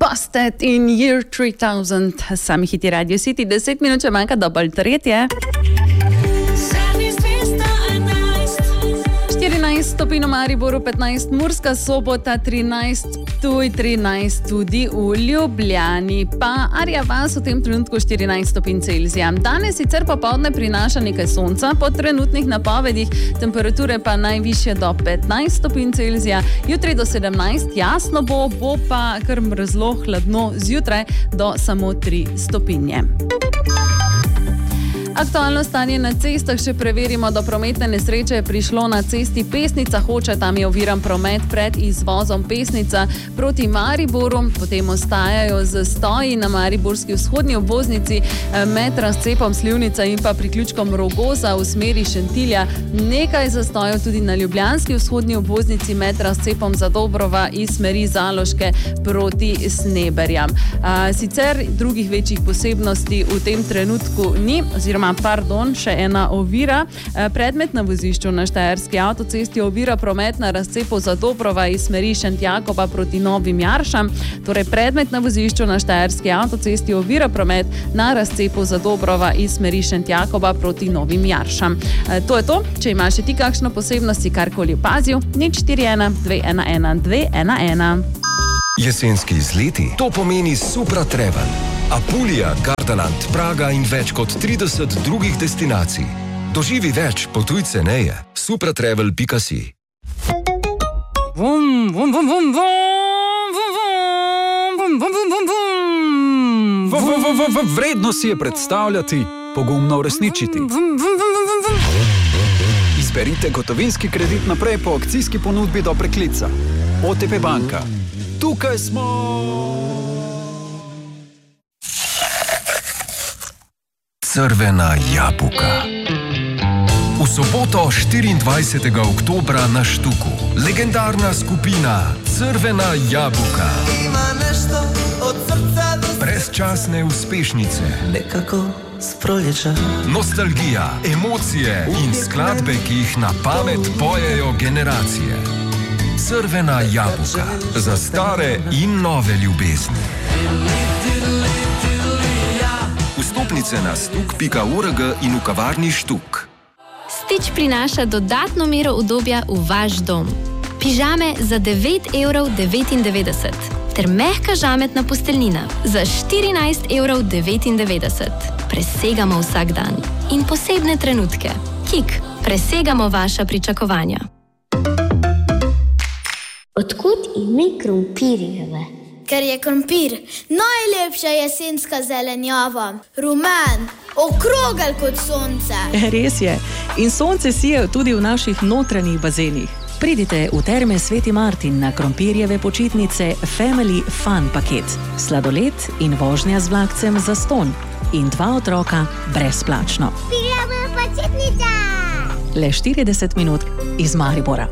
Busted in Year 3000, sami hiti Radio City, 10 minut če manjka do pol tretje. 14 stopinj v Mariboru, 15 Murska Sobota, 13 Ptuj, 13 tudi v Ljubljani, pa Arja vas v tem trenutku 14 stopinj Celzija. Danes sicer popoldne prinaša nekaj sonca, po trenutnih napovedih temperature pa najvišje do 15 stopinj Celzija, jutri do 17, jasno bo pa kar mrzlo, hladno zjutraj do samo 3 stopinje. Aktualno stanje na cestah še preverimo. Do prometne nesreče je prišlo na cesti Pesnica Hoče, tam je oviran promet pred izvozom Pesnica proti Mariboru, potem ostajajo zastoji na mariborski vzhodni obvoznici med razcepom Slivnica in pa priključkom Rogoza v smeri Šentilja. Nekaj zastojev tudi na ljubljanski vzhodni obvoznici med razcepom Zadobrova iz smeri Zaloške proti Sneberjam. Sicer drugih večjih posebnosti v tem trenutku ni, še ena ovira. Predmet na vozišču na Štajerski avtocesti ovira promet na razcepu Zadobrova iz smeri Šentjakoba proti Novim Jaršam. Torej predmet na vozišču na Štajerski avtocesti ovira promet na razcepu Zadobrova iz smeri Šentjakoba proti Novim Jaršam. To je to. Če imaš še ti kakšno posebnost, si karkoli opazil, 041 211 211. Jesenski izleti, to pomeni Supra Travel. Apulija, Gardaland, Praga in več kot 30 drugih destinacij. Doživi več, potuj ceneje. supratravel.si. Vredno si je predstavljati, pogumno uresničiti. Izberite gotovinski kredit naprej po akcijski ponudbi do preklica. OTP banka. Tukaj smo! Crvena jabuka. V soboto 24. oktobra na Štuku. Legendarna skupina Crvena jabuka. Brezčasne uspešnice. Nekako sproljeća. Nostalgija, emocije in skladbe, ki jih na pamet pojejo generacije. Crvena jabuka. Za stare in nove ljubezni. Vstopnice na stuk.org in v kavarni Štuk. Stitch prinaša dodatno mero udobja v vaš dom. Pižame za 9,99 € ter mehka žametna posteljnina za 14,99 €. Presegamo vsak dan in posebne trenutke. Kik, presegamo vaša pričakovanja. Odkud ime krompirjeve? Ker je krompir najlepša jesenska zelenjava. Rumen, okrogel kot sonce. Res je. In sonce sije tudi v naših notranjih bazenih. Pridite v Terme Sveti Martin na krompirjeve počitnice Family Fun paket. Sladoled in vožnja z vlakcem zastonj. In 2 otroka brezplačno. Pijamo počitnica! Le 40 minut iz Maribora.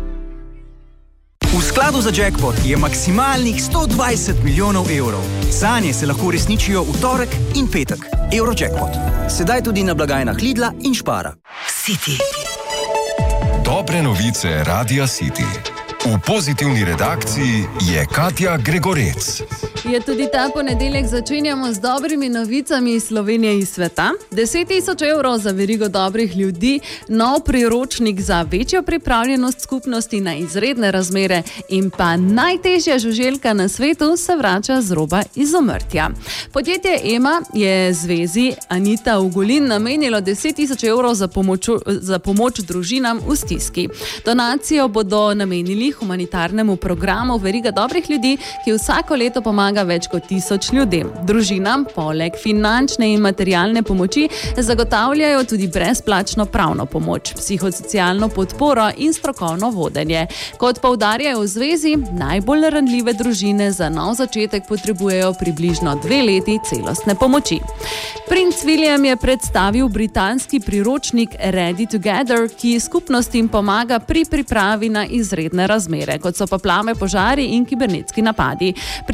V skladu za jackpot je maksimalnih 120 milijonov evrov. Sanje se lahko uresničijo v torek in petek. Eurojackpot. Sedaj tudi na blagajnah Lidla in Spara. City. Dobre novice Radia City. V pozitivni redakciji je Katja Gregorec. Je tudi ta ponedeljek začenjamo z dobrimi novicami iz Slovenije in sveta. 10 000 € za verigo dobrih ljudi, nov priročnik za večjo pripravljenost skupnosti na izredne razmere in pa najtežja žuželka na svetu se vrača z roba izumrtja. Podjetje EMA je zvezi Anita Ugolin namenilo 10 000 € za pomoč družinam v stiski. Donacijo bodo namenili humanitarnemu programu Veriga dobrih ljudi, ki vsako leto pomaga več kot 1000 ljudem. Družinam poleg finančne in materialne pomoči zagotavljajo tudi brezplačno pravno pomoč, psihosocialno podporo in strokovno vodenje. Kot poudarjajo v zvezi, najbolj ranljive družine za nov začetek potrebujejo približno 2 leti celostne pomoči. Princ William je predstavil britanski priročnik Ready Together, ki skupnostim pomaga pri pripravi na izredne razmere, kot so poplave, požari in kibernetski napadi. Pripravili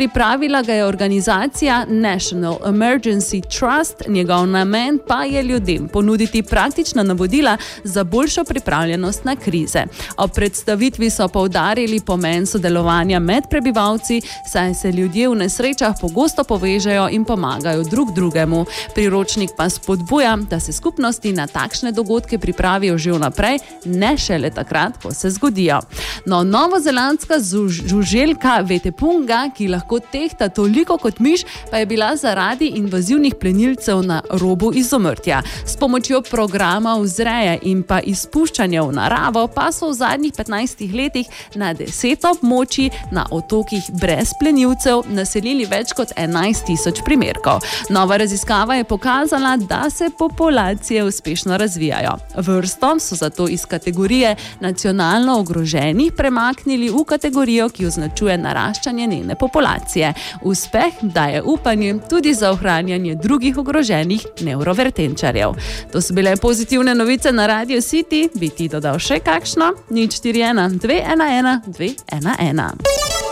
Pripravila ga je organizacija National Emergency Trust, njegov namen pa je ljudem ponuditi praktična navodila za boljšo pripravljenost na krize. Ob predstavitvi so poudarili pomen sodelovanja med prebivalci, saj se ljudje v nesrečah pogosto povežejo in pomagajo drug drugemu. Priročnik pa spodbuja, da se skupnosti na takšne dogodke pripravijo že vnaprej, ne šele takrat, ko se zgodijo. No, novozelandska žuželka Vetepunga, ki lahko tehta toliko kot miš, pa je bila zaradi invazivnih plenilcev na robu izumrtja. S pomočjo programa vzreje in pa izpuščanja v naravo pa so v zadnjih 15 letih na 10 območij na otokih brez plenilcev naselili več kot 11.000 primerkov. Nova raziskava je pokazala, da se populacije uspešno razvijajo. Vrstom so zato iz kategorije nacionalno ogroženih premaknili v kategorijo, ki označuje naraščanje njene populacije. Uspeh daje upanje tudi za ohranjanje drugih ogroženih nevrovertenčarjev. To so bile pozitivne novice na Radio City. Bi ti dodal še kakšno? 041 211 211.